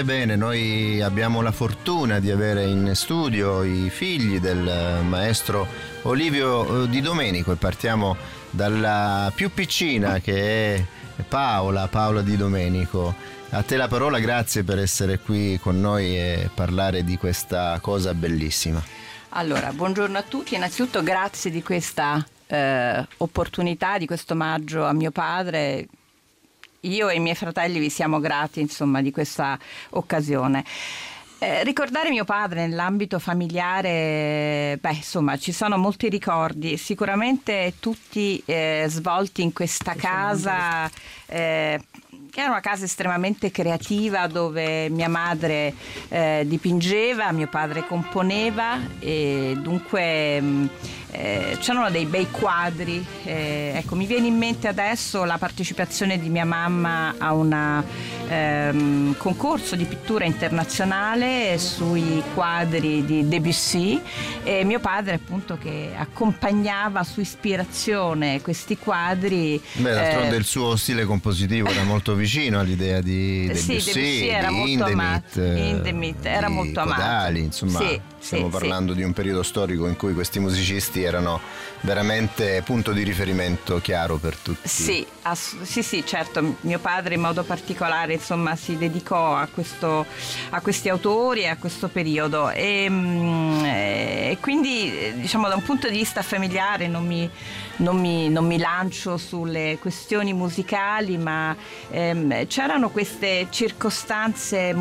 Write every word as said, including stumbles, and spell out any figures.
Bene, noi abbiamo la fortuna di avere in studio i figli del maestro Olivio Di Domenico e partiamo dalla più piccina, che è Paola, Paola Di Domenico. A te la parola, grazie per essere qui con noi e parlare di questa cosa bellissima. Allora, buongiorno a tutti, innanzitutto grazie di questa eh, opportunità, di questo omaggio a mio padre. Io e i miei fratelli vi siamo grati, insomma, di questa occasione. Eh, ricordare mio padre nell'ambito familiare, beh, insomma, ci sono molti ricordi, sicuramente tutti eh, svolti in questa casa, eh, che era una casa estremamente creativa, dove mia madre eh, dipingeva, mio padre componeva e dunque mh, eh, c'erano dei bei quadri. Eh, ecco, mi viene in mente adesso la partecipazione di mia mamma a un ehm, concorso di pittura internazionale sui quadri di Debussy e mio padre appunto che accompagnava su ispirazione questi quadri. Beh, d'altronde eh, il suo stile compositivo era molto vicino all'idea di Debussy, sì, Debussy era di molto Hindemith, amato. Hindemith era di molto amato. Kodali, insomma, sì, stiamo sì, parlando sì. di un periodo storico in cui questi musicisti erano veramente punto di riferimento chiaro per tutti. Sì, ass- sì, sì, certo, mio padre in modo particolare, insomma, si dedicò a questo, a questi autori e a questo periodo e, mm, e quindi, diciamo, da un punto di vista familiare non mi Non mi, non mi lancio sulle questioni musicali, ma ehm, c'erano queste circostanze